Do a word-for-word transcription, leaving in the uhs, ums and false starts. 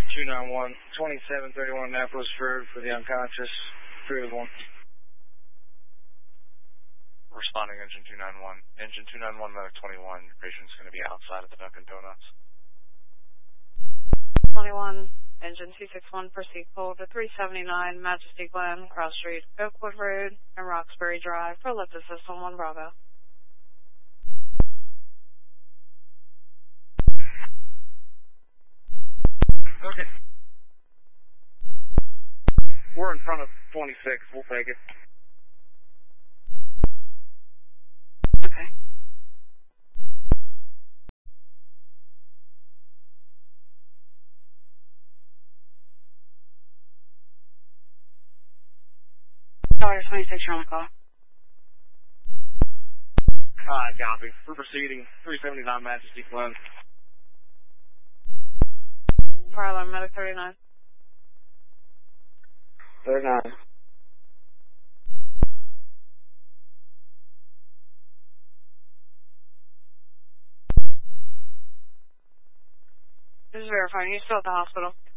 two nine one, twenty-seven thirty-one Annapolis Road for the unconscious, three with one. Responding engine two nine one. Engine two nine one, medic twenty-one. Your patient's going to be outside at the Dunkin' Donuts. twenty-one, engine two six one, proceed cold to three seventy-nine Majesty Glen, Cross Street, Oakwood Road, and Roxbury Drive for lift assist on one Bravo. Okay. We're in front of twenty-six. We'll take it. Okay. Tower twenty-six, you're on the call. Alright, copy. We're proceeding. three seventy-nine Majesty Glen. Fire alarm, medic thirty-nine. thirty-nine. Just verifying, you're still at the hospital.